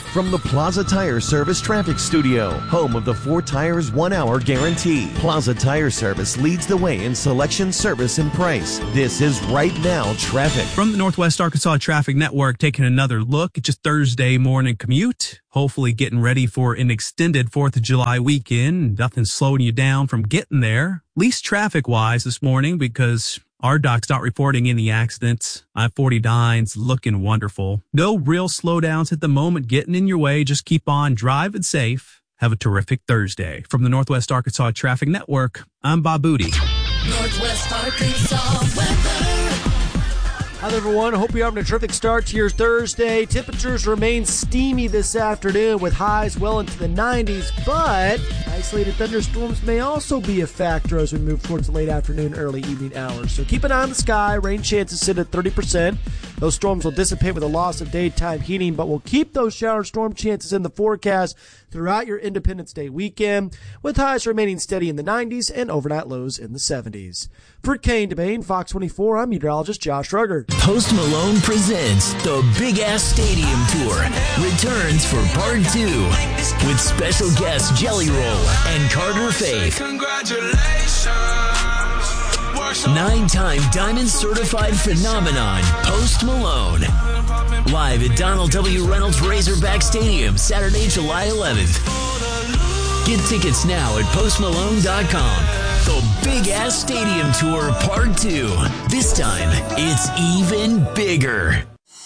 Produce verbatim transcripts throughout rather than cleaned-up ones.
From the Plaza Tire Service Traffic Studio, home of the four tires, one hour guarantee. Plaza Tire Service leads the way in selection, service, and price. This is Right Now Traffic. From the Northwest Arkansas Traffic Network, taking another look at your Thursday morning commute. Hopefully getting ready for an extended fourth of July weekend. Nothing slowing you down from getting there, at least traffic-wise this morning, because our doc's not reporting any accidents. I forty-nine's looking wonderful. No real slowdowns at the moment getting in your way. Just keep on driving safe. Have a terrific Thursday. From the Northwest Arkansas Traffic Network, I'm Bob Booty. Northwest Arkansas weather. Hi there, everyone. Hope you're having a terrific start to your Thursday. Temperatures remain steamy this afternoon with highs well into the nineties, but isolated thunderstorms may also be a factor as we move towards the late afternoon, early evening hours. So keep an eye on the sky. Rain chances sit at thirty percent. Those storms will dissipate with a loss of daytime heating, but we'll keep those shower storm chances in the forecast throughout your Independence Day weekend, with highs remaining steady in the nineties and overnight lows in the seventies. For Kane DeBain, Fox twenty-four, I'm meteorologist Josh Ruggert. Post Malone presents the Big Ass Stadium Tour. Returns for part two with special guests Jelly Roll and Carter Faith. Congratulations. Nine-time Diamond Certified Phenomenon, Post Malone. Live at Donald W. Reynolds Razorback Stadium, Saturday, July eleventh. Get tickets now at post malone dot com. The Big Ass Stadium Tour Part two. This time, it's even bigger.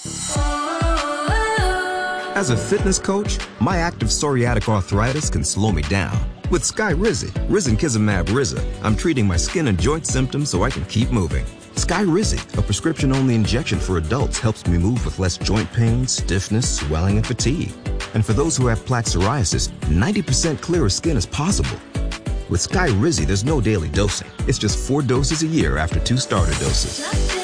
As a fitness coach, my active psoriatic arthritis can slow me down. With Skyrizi, Risankizumab Riza, I'm treating my skin and joint symptoms so I can keep moving. Skyrizi, a prescription-only injection for adults, helps me move with less joint pain, stiffness, swelling, and fatigue. And for those who have plaque psoriasis, ninety percent clearer skin is possible. With Skyrizi, there's no daily dosing. It's just four doses a year after two starter doses.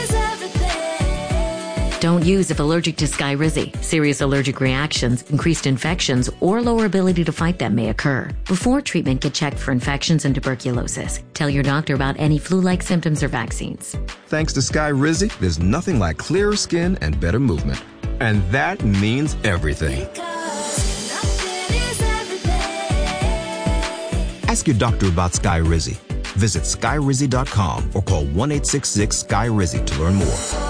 Don't use if allergic to Skyrizi. Serious allergic reactions, increased infections, or lower ability to fight them may occur. Before treatment, get checked for infections and tuberculosis. Tell your doctor about any flu-like symptoms or vaccines. Thanks to Skyrizi, there's nothing like clearer skin and better movement. And that means everything. Ask your doctor about Skyrizi. Visit skyrizi dot com or call one eight six six Sky Rizzi to learn more.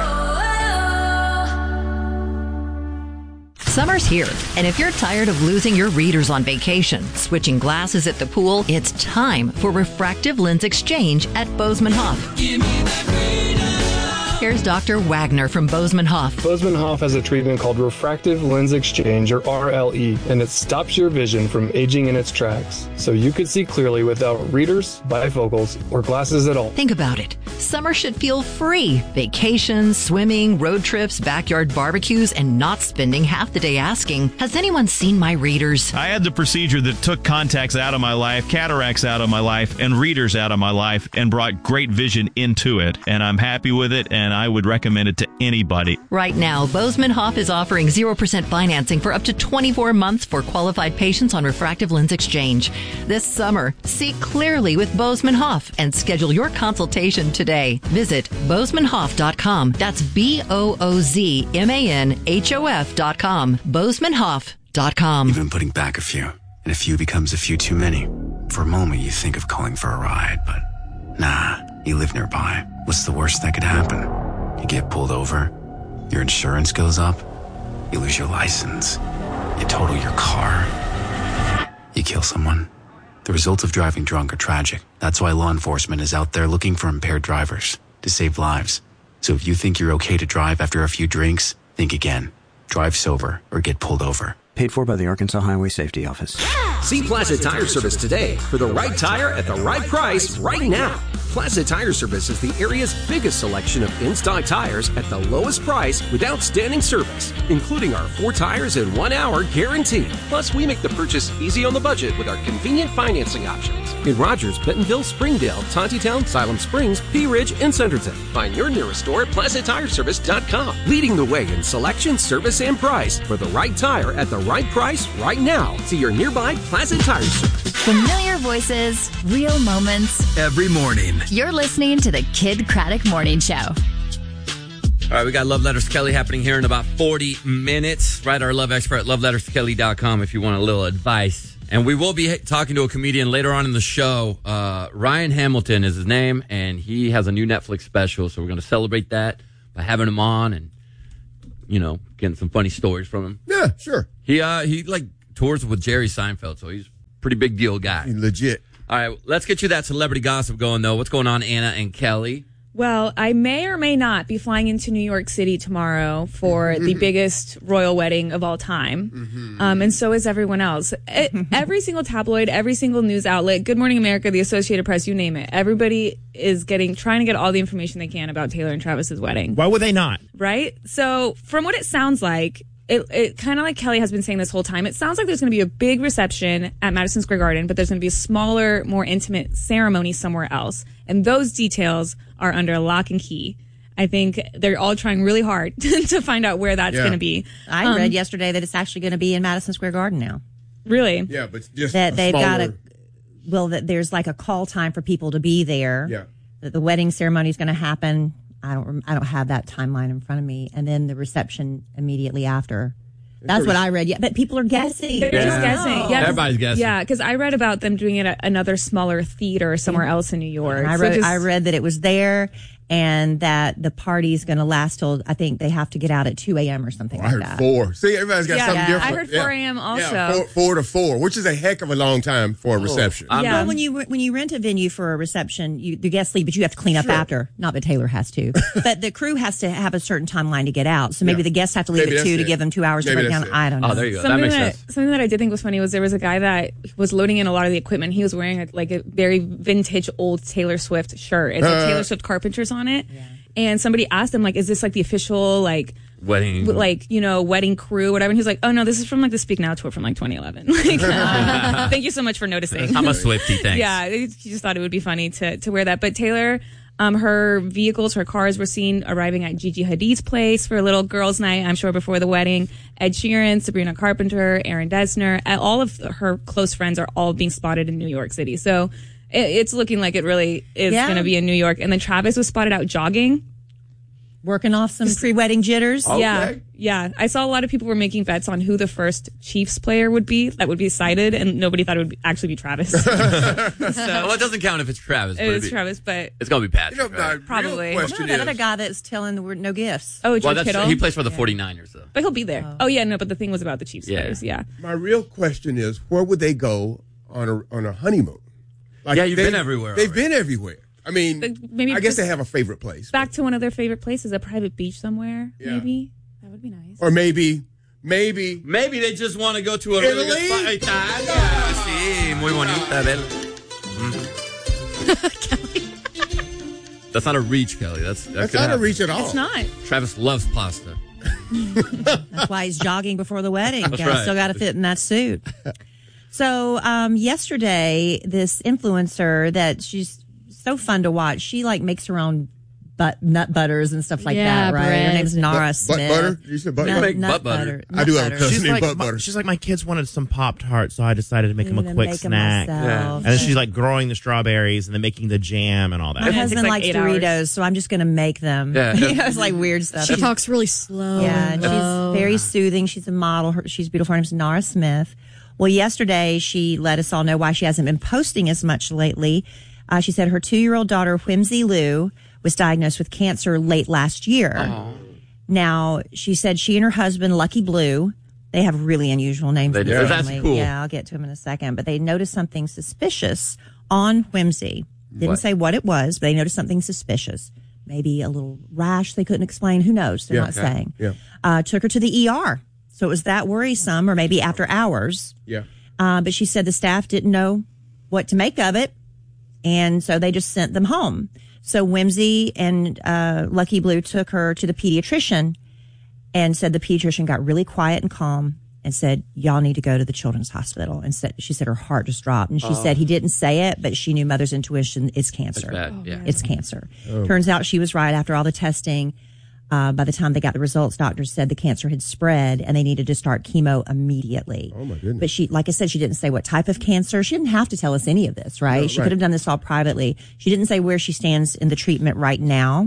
Summer's here, and if you're tired of losing your readers on vacation, switching glasses at the pool, it's time for refractive lens exchange at Bozeman Hoff. Give me that freedom. Here's Doctor Wagner from Bozeman Hoff. Bozeman Hoff has a treatment called refractive lens exchange, or R L E, and it stops your vision from aging in its tracks, so you could see clearly without readers, bifocals, or glasses at all. Think about it. Summer should feel free. Vacations, swimming, road trips, backyard barbecues, and not spending half the day asking, has anyone seen my readers? I had the procedure that took contacts out of my life, cataracts out of my life, and readers out of my life, and brought great vision into it. And I'm happy with it, and I would recommend it to anybody. Right now, Bozeman Hoff is offering zero percent financing for up to twenty-four months for qualified patients on refractive lens exchange. This summer, see clearly with Bozeman Hoff and schedule your consultation today. Visit bozeman hoff dot com. That's B O O Z M A N H O F dot com. bozeman hoff dot com. You've been putting back a few, and a few becomes a few too many. For a moment, you think of calling for a ride, but nah, you live nearby. What's the worst that could happen? You get pulled over, your insurance goes up, you lose your license, you total your car, you kill someone. The results of driving drunk are tragic. That's why law enforcement is out there looking for impaired drivers to save lives. So if you think you're okay to drive after a few drinks, think again. Drive sober or get pulled over. Paid for by the Arkansas Highway Safety Office. See Plaza Tire Service today for the right tire at the right price right now. Plaza Tire Service is the area's biggest selection of in-stock tires at the lowest price with outstanding service, including our four tires in one hour guarantee. Plus, we make the purchase easy on the budget with our convenient financing options. In Rogers, Bentonville, Springdale, Tontitown, Siloam Springs, Pea Ridge, and Centerton. Find your nearest store at plaza tire service dot com. Leading the way in selection, service, and price for the right tire at the right price right now. See your nearby Plaza Tire Service. Familiar voices, real moments. Every morning. You're listening to the Kid Craddock Morning Show. All right, we got Love Letters Kelly happening here in about forty minutes. Write our love expert at love letters kelly dot com if you want a little advice. And we will be talking to a comedian later on in the show. Uh, Ryan Hamilton is his name, and he has a new Netflix special. So we're going to celebrate that by having him on and, you know, getting some funny stories from him. Yeah, sure. He, uh, he like, tours with Jerry Seinfeld, so he's a pretty big deal guy. He's legit. All right, let's get you that celebrity gossip going, though. What's going on, Anna and Kelly? Well, I may or may not be flying into New York City tomorrow for the biggest royal wedding of all time. Mm-hmm. Um, and so is everyone else. It, every single tabloid, every single news outlet, Good Morning America, the Associated Press, you name it. Everybody is getting trying to get all the information they can about Taylor and Travis's wedding. Why would they not? Right? So from what it sounds like, It, it kind of like Kelly has been saying this whole time, it sounds like there's going to be a big reception at Madison Square Garden, but there's going to be a smaller, more intimate ceremony somewhere else. And those details are under lock and key. I think they're all trying really hard to find out where that's Yeah. going to be. I Um, read yesterday that it's actually going to be in Madison Square Garden now. Really? Yeah, but just that a they've smaller... got a well, that there's like a call time for people to be there. Yeah. That the wedding ceremony is going to happen. I don't. rem- I don't have that timeline in front of me, and then the reception immediately after. That's what I read. Yeah, but people are guessing. They're Yeah. just guessing. Yeah, 'cause- Everybody's guessing. Yeah, because I read about them doing it at another smaller theater somewhere else in New York. I So read, just- I read that it was there and that the party's going to last till, I think they have to get out at two a.m. or something I like heard that. four. See, everybody's got Yeah, something yeah. different. I heard four a.m. also. Yeah, four, four to four, which is a heck of a long time for a reception. Well, when you when you rent a venue for a reception, you, the guests leave, but you have to clean up Sure. after. Not that Taylor has to, but the crew has to have a certain timeline to get out. So maybe Yeah. the guests have to leave Maybe at two that's to it. give them two hours Maybe to break that's down. it. I don't know. Oh, there you go. Something that makes that, sense. something that I did think was funny was there was a guy that was loading in a lot of the equipment. He was wearing a, like a very vintage old Taylor Swift shirt. It's like Uh. Taylor Swift carpenters on it. And somebody asked him, like, is this like the official, like, Wedding. w- like, you know, wedding crew, whatever? And he's like, oh, no, this is from like the Speak Now tour from like twenty eleven. Like, uh, thank you so much for noticing. I'm a Swiftie, thanks. Yeah, he just thought it would be funny to, to wear that. But Taylor, um, her vehicles, her cars were seen arriving at Gigi Hadid's place for a little girls' night, I'm sure, before the wedding. Ed Sheeran, Sabrina Carpenter, Aaron Dessner, uh, all of her close friends are all being spotted in New York City. So it, it's looking like it really is Yeah. going to be in New York. And then Travis was spotted out jogging. Working off some pre-wedding jitters. Yeah, yeah. I saw a lot of people were making bets on who the first Chiefs player would be that would be cited, and nobody thought it would be, actually be Travis. so Well, it doesn't count if it's Travis. it but is it'd be- Travis, but It's going to be Patrick. You know, my real Probably. question No, that is, other guy that's telling the word no gifts. oh, Well, George that's, Kittle. he plays for the 49ers, though. But he'll be there. Oh. yeah, no, but the thing was about the Chiefs Yeah. players. Yeah. my real question is, where would they go on a on a honeymoon? Like, Yeah, you've they- been everywhere They've already. been everywhere. I mean, But maybe I guess just they have a favorite place, Back to one of their favorite places, a private beach somewhere. Yeah. Maybe that would be nice. or maybe, maybe Maybe they just want to go to a really Italy? good spot. Italia. Sí, muy bonita. Vel- Mhm. That's not a reach, Kelly. That's that that's could not a happen. reach at all. It's not. Travis loves pasta. That's why he's jogging before the wedding. That's Guys right. still got to fit in that suit. So um, yesterday, this influencer that she's so fun to watch. She like makes her own butt nut butters and stuff like Yeah, that. Right? Her bread. name's Nara Butt- butt Smith. butter? You said butt- Nut- You make nut butt butter. I do have a butter. cousin She's named like, Butt my, Butter. she's like, my kids wanted some Pop-Tarts, so I decided to make them I'm a gonna quick make 'em snack. myself. And then she's like growing the strawberries and then making the jam and all My that. it husband takes, like, likes eight Doritos, hours. so I'm just going to make them. Yeah. You know, it's like weird stuff. She talks really slow. Yeah, and low. she's very soothing. She's a model. Her, she's beautiful. Her name's Nara Smith. Well, yesterday she let us all know why she hasn't been posting as much lately. Uh, she said her two-year-old daughter, Whimsy Lou, was diagnosed with cancer late last year. Oh. Now, she said she and her husband, Lucky Blue, they have really unusual names. They in do. the That's family. cool. Yeah, I'll get to them in a second. But they noticed something suspicious on Whimsy. Didn't What? say what it was, but they noticed something suspicious. Maybe a little rash they couldn't explain. Who knows? They're Yeah, not okay. saying. Yeah. Uh, took her to the E R. So it was that worrisome, or maybe after hours. Yeah. Uh, but she said the staff didn't know what to make of it. And so they just sent them home. So Whimsy and uh, Lucky Blue took her to the pediatrician and said the pediatrician got really quiet and calm and said, y'all need to go to the children's hospital. And said, she said her heart just dropped. And she Oh. said he didn't say it, but she knew mother's intuition is cancer. That's bad, yeah. It's cancer. Oh. Turns out she was right after all the testing. Uh, by the time they got the results, doctors said the cancer had spread and they needed to start chemo immediately. Oh my goodness. But she, like I said, she didn't say what type of cancer. She didn't have to tell us any of this, right? No, she right. could have done this all privately. She didn't say where she stands in the treatment right now,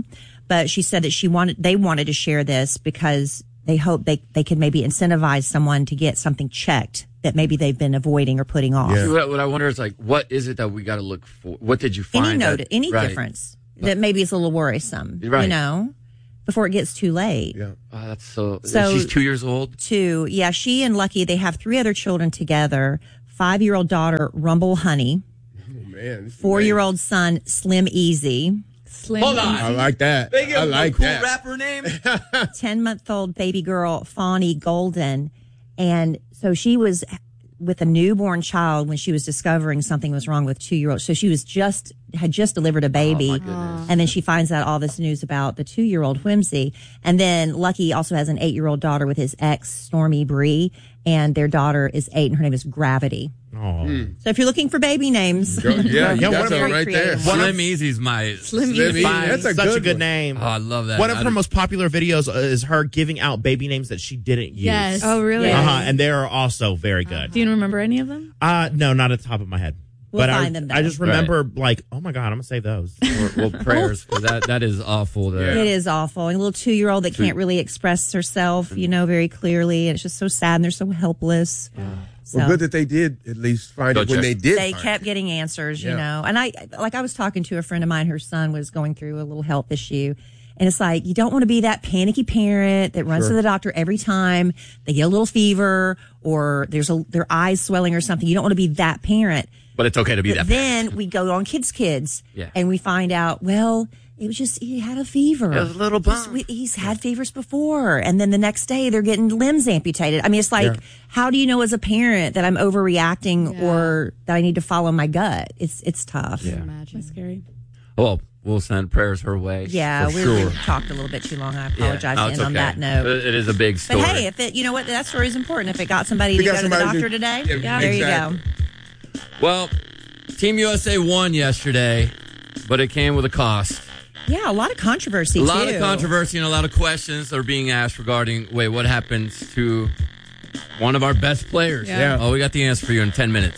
But she said that she wanted, they wanted to share this because they hope they, they could maybe incentivize someone to get something checked that maybe they've been avoiding or putting off. Yeah. What, what I wonder is like, what is it that we got to look for? What did you find? Any note, that, any right. difference that maybe is a little worrisome, Right. you know, before it gets too late. Yeah. Oh, that's so, So- she's two years old. Two, yeah, she and Lucky, they have three other children together. Five-year-old daughter, Rumble Honey. Oh, man. Four-year-old son, Slim Easy. Slim Hold on. I like that. They give I him like a cool that. rapper name. ten-month-old baby girl, Fawny Golden. And so she was with a newborn child when she was discovering something was wrong with two-year-old. So she was just, had just delivered a baby. Oh, my goodness. And then she finds out all this news about the two-year-old Whimsy. And then Lucky also has an eight-year-old daughter with his ex, Stormy Bree. And their daughter is eight, and her name is Gravity. Oh. So if you're looking for baby names, Girl, yeah, you Yeah, got one of something very right there. creative. One of- Slim Easy's my Slim Slim Easy. Easy. Fine. That's a Such good a good one. name. Oh, I love that. One of I her did- most popular videos is her giving out baby names that she didn't use. Yes. Oh, really? Yes. Uh-huh, and they are also very good. Do you remember any of them? Uh, no, not at the top of my head. We'll but find I, them, though. I just remember, like, oh my God, I'm going to save those. well, prayers, because that, that is awful. There. It is awful. And a little two-year-old that can't really express herself, you know, very clearly. And it's just so sad, and they're so helpless. So Well, good that they did at least find Go it when check. they did. they find kept it. getting answers, you Yeah. know. And I, like, I was talking to a friend of mine, her son was going through a little health issue. And it's like, you don't want to be that panicky parent that runs Sure. to the doctor every time they get a little fever or there's a, their eyes swelling or something. You don't want to be that parent. But it's okay to be But that. then we go on Kids Kids Yeah. and we find out, well, it was just, he had a fever. It was a little He's- bump. we- He's had fevers before. And then the next day they're getting limbs amputated. I mean, it's like, Yeah. how do you know as a parent that I'm overreacting Yeah. or that I need to follow my gut? It's, it's tough. Yeah. Imagine. That's scary. Well, we'll send prayers her way. Yeah, for we, sure. we talked a little bit too long. I Yeah. apologize No, to it's end on okay. that note. It- it is a big story. But hey, if it, you know what, that story is important. If it got somebody If to it go got to the somebody doctor to- today, Yeah, there exactly. you go. Well, Team U S A won yesterday, but it came with a cost. Yeah, a lot of controversy A lot too. of controversy and a lot of questions are being asked regarding, wait, what happens to one of our best players? Yeah. Yeah. Oh, we got the answer for you in ten minutes.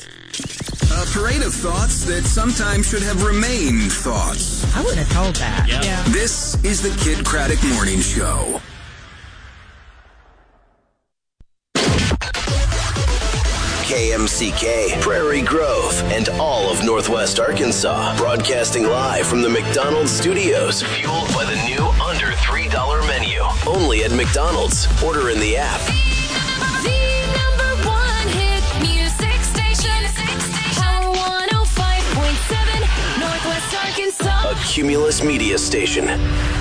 A parade of thoughts that sometimes should have remained thoughts. I wouldn't have told that. Yeah. This is the Kid Craddock Morning Show. K M C K, Prairie Grove, and all of Northwest Arkansas. Broadcasting live from the McDonald's studios. Fueled by the new under three dollar menu. Only at McDonald's. Order in the app. The number one hit music station. Power one oh five point seven, Northwest Arkansas. A Cumulus Media Station.